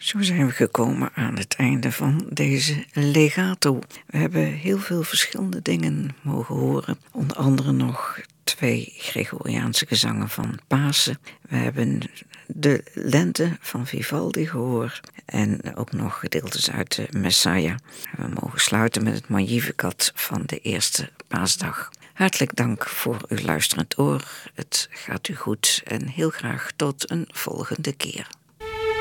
Zo zijn we gekomen aan het einde van deze legato. We hebben heel veel verschillende dingen mogen horen. Onder andere nog 2 Gregoriaanse gezangen van Pasen. We hebben de Lente van Vivaldi gehoord. En ook nog gedeeltes uit de Messiah. We mogen sluiten met het Magnificat van de eerste paasdag. Hartelijk dank voor uw luisterend oor. Het gaat u goed en heel graag tot een volgende keer.